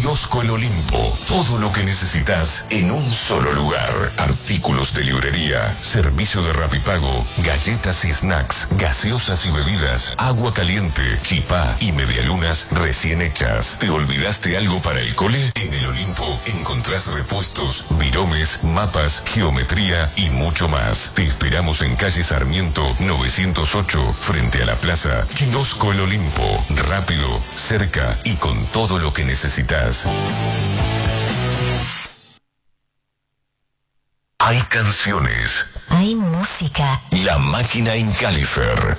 Kiosco El Olimpo. Todo lo que necesitas en un solo lugar. Artículos de librería, servicio de Rapipago, galletas y snacks, gaseosas y bebidas, agua caliente, chipá y medialunas recién hechas. ¿Te olvidaste algo para el cole? En El Olimpo encontrás repuestos, viromes, mapas, geometría y mucho más. Te esperamos en calle Sarmiento 908, frente a la plaza. Kiosco El Olimpo. Rápido, cerca y con todo lo que necesitas. Hay canciones. Hay música. La máquina en Califer.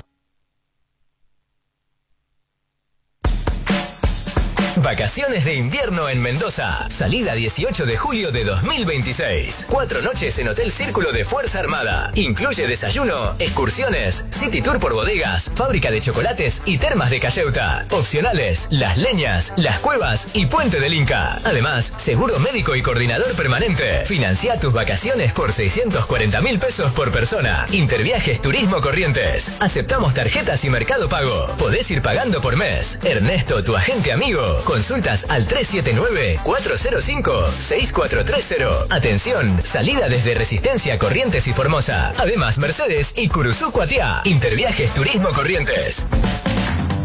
Vacaciones de invierno en Mendoza. Salida 18 de julio de 2026. 4 noches en Hotel Círculo de Fuerza Armada. Incluye desayuno, excursiones, city tour por bodegas, fábrica de chocolates y termas de Cayeuta. Opcionales, Las Leñas, Las Cuevas y Puente del Inca. Además, seguro médico y coordinador permanente. Financia tus vacaciones por 640.000 pesos por persona. Interviajes Turismo Corrientes. Aceptamos tarjetas y Mercado Pago. Podés ir pagando por mes. Ernesto, tu agente amigo. Consultas al 379-405-6430. Atención, salida desde Resistencia, Corrientes y Formosa. Además, Mercedes y Curuzú Cuatiá. Interviajes Turismo Corrientes.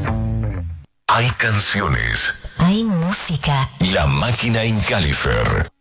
Hay canciones. Hay música. La máquina en Califer.